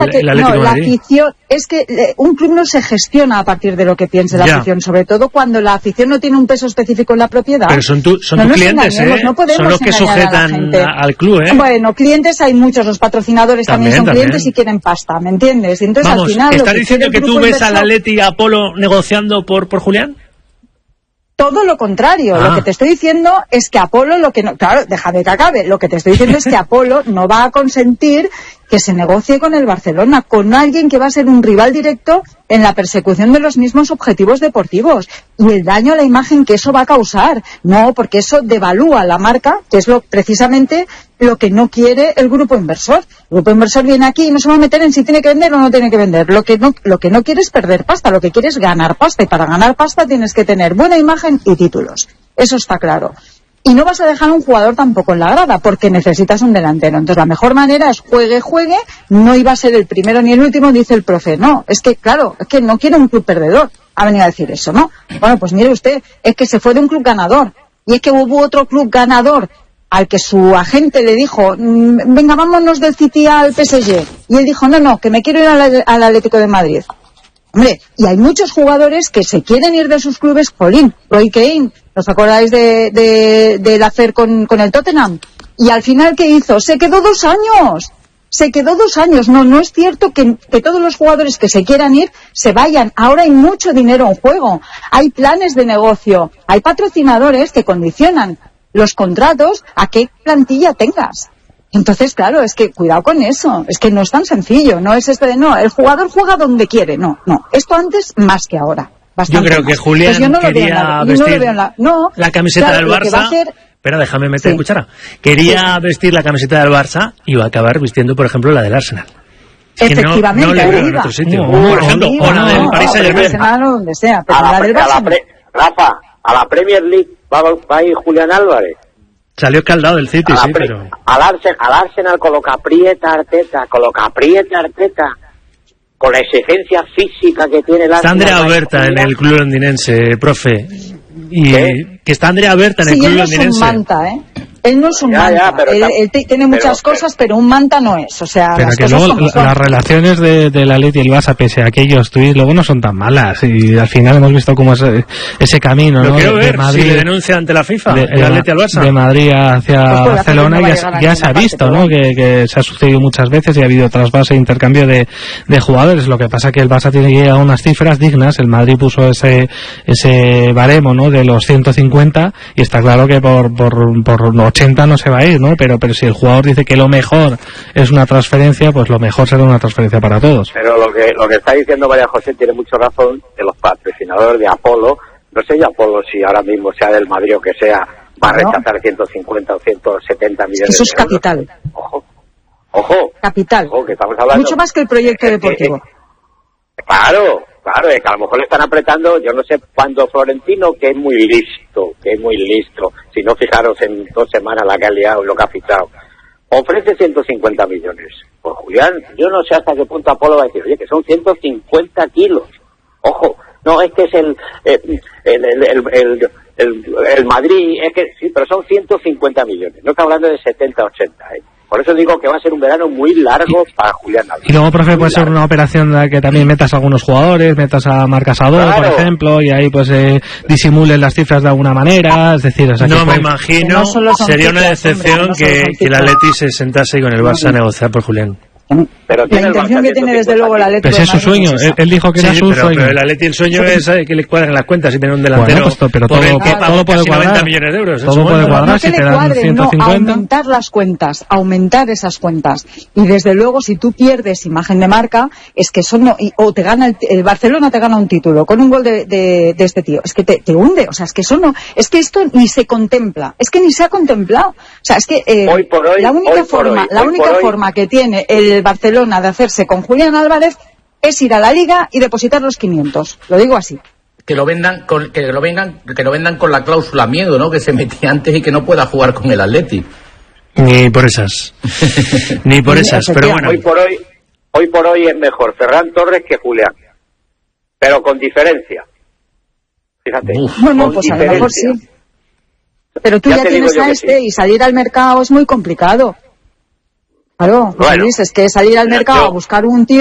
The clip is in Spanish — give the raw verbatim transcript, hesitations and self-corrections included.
el Atlético no, la afición, es que eh, un club no se gestiona a partir de lo que piense la ya. afición, sobre todo cuando la afición no tiene un peso específico en la propiedad. Pero son, tu, son no tus clientes, ¿eh? No son los que sujetan a al club, ¿eh? Bueno, clientes hay muchos, los patrocinadores también, también son también. clientes y quieren pasta, ¿me entiendes? Entonces, Vamos, al final, ¿estás que diciendo que tú ves inversor, al Atleti y a Apolo negociando por, por Julián? Todo lo contrario, ah. lo que te estoy diciendo es que Apolo, lo que no, claro, déjame que acabe, lo que te estoy diciendo es que Apolo no va a consentir que se negocie con el Barcelona, con alguien que va a ser un rival directo en la persecución de los mismos objetivos deportivos y el daño a la imagen que eso va a causar. No, porque eso devalúa la marca, que es lo precisamente lo que no quiere el grupo inversor. El grupo inversor viene aquí y no se va a meter en si tiene que vender o no tiene que vender. Lo que no, lo que no quiere es perder pasta, lo que quiere es ganar pasta, y para ganar pasta tienes que tener buena imagen y títulos. Eso está claro. Y no vas a dejar a un jugador tampoco en la grada, porque necesitas un delantero. Entonces la mejor manera es juegue, juegue, no iba a ser el primero ni el último, dice el profe. No, es que claro, es que no quiere un club perdedor. Ha venido a decir eso, ¿no? Bueno, pues mire usted, es que se fue de un club ganador. Y es que hubo otro club ganador al que su agente le dijo, venga, vámonos del City al P S G. Y él dijo, no, no, que me quiero ir al, al Atlético de Madrid. Hombre, y hay muchos jugadores que se quieren ir de sus clubes, jolín, Roy Keane, ¿os acordáis de, de, del hacer con, con el Tottenham? Y al final, ¿qué hizo? Se quedó dos años, se quedó dos años, no, no es cierto que, que todos los jugadores que se quieran ir se vayan, ahora hay mucho dinero en juego, hay planes de negocio, hay patrocinadores que condicionan los contratos a qué plantilla tengas. Entonces, claro, es que cuidado con eso, es que no es tan sencillo, no es esto de no, el jugador juega donde quiere, no, no, esto antes más que ahora. Yo creo que más. Julián pues no quería la, vestir no la, no, la camiseta claro, del Barça, ser... espera, déjame meter sí. cuchara, quería sí. vestir la camiseta del Barça y va a acabar vistiendo, por ejemplo, la del Arsenal. Efectivamente, no, no le veo en otro sitio, no, por ejemplo, no, o la del no, Paris Saint-Germain. No, donde sea, pero a la, la del Barça. Barça A la pre... Rafa, a la Premier League va, va a ir Julián Álvarez. Salió escaldado del City, sí, pre... pero... Al Arsenal, al Arsenal con lo que aprieta Arteta, con lo que aprieta Arteta, con la exigencia física que tiene el Arsenal. Está Andrea Berta en el club londinense, profe. Y ¿qué? Que está Andrea Berta en el sí, club él no londinense. Es un manta, ¿eh? Él no es un ya, manta, ya, pero él, está... él t- tiene muchas pero, cosas, pero un manta no es, o sea, pero las que cosas luego como son. Las relaciones de, de la Atleti y el Barça, pese a que ellos tweets, luego no son tan malas, y al final hemos visto cómo es ese camino, Lo ¿no? quiero de, ver, de Madrid, si le denuncia ante la FIFA, de, el Atleti al Barça. De Madrid hacia pues Barcelona no ya, ya se ha visto, parte, ¿no? Que, que se ha sucedido muchas veces y ha habido trasvase e intercambio de, de jugadores. Lo que pasa es que el Barça tiene que llegar a unas cifras dignas, el Madrid puso ese ese baremo, ¿no? De los ciento cincuenta, y está claro que por, por, por ochenta no se va a ir, ¿no? Pero, pero si el jugador dice que lo mejor es una transferencia, pues lo mejor será una transferencia para todos. Pero lo que lo que está diciendo María José tiene mucha razón, que los patrocinadores de Apolo, no sé yo Apolo si ahora mismo sea del Madrid o que sea, va a rechazar no. ciento cincuenta o ciento setenta millones Eso es de euros. Capital. Ojo, ojo. Capital. Ojo, que estamos hablando... Mucho más que el proyecto es deportivo. Que, es, claro, claro, es que a lo mejor le están apretando, yo no sé cuándo Florentino, que es muy listo, que es muy listo, si no fijaros en dos semanas la que ha liado y lo que ha fichado, ofrece ciento cincuenta millones. Pues Julián, yo no sé hasta qué punto Apolo va a decir, oye, que son ciento cincuenta kilos. Ojo, no, este es el el, el, el, el, el, el, el Madrid, es que sí, pero son ciento cincuenta millones, no está hablando de setenta, ochenta, ¿eh? Por eso digo que va a ser un verano muy largo para Julián Álvarez. Y luego, profe, puede ser una operación de que también metas a algunos jugadores, metas a Marc Asador, claro, por ejemplo, y ahí pues eh, disimulen las cifras de alguna manera, es decir... O sea, no que me pues, imagino, no sería cifras, una decepción hombre, no que, que el Atleti se sentase con el Barça a negociar por Julián. Pero la intención que tiene desde luego el Atleti. Pues es su sueño, él, él dijo que sí, era su pero, sueño. Pero el Atleti, el sueño es eh, que le cuadren las cuentas y tener un delantero. Bueno, pues, pero por todo, el que claro, todo puede cuadrar. noventa millones de euros. Todo puede cuadrar, no si que te dan cuadren, ciento cincuenta. No, aumentar las cuentas, aumentar esas cuentas. Y desde luego, si tú pierdes imagen de marca, es que eso no, y, o te gana el, el Barcelona te gana un título con un gol de, de, de este tío. Es que te, te hunde, o sea, es que eso no, es que esto ni se contempla, es que ni se ha contemplado. O sea, es que eh, hoy por hoy, la única hoy forma, hoy, la hoy única hoy. forma que tiene el Barcelona de hacerse con Julián Álvarez es ir a la Liga y depositar los quinientos. Lo digo así. Que lo vendan con que lo vengan que lo vendan con la cláusula miedo, ¿no? Que se metía antes y que no pueda jugar con el Atleti. Ni por esas. Ni por esas, pero bueno. Hoy por hoy, hoy por hoy es mejor Ferran Torres que Julián. Pero con diferencia. Fíjate. Uf, bueno, con pues diferencia. a lo mejor sí. Pero tú ya, ya tienes a este sí. Y salir al mercado es muy complicado. Claro, Bueno, Luis, es que salir al mercado yo- a buscar un tío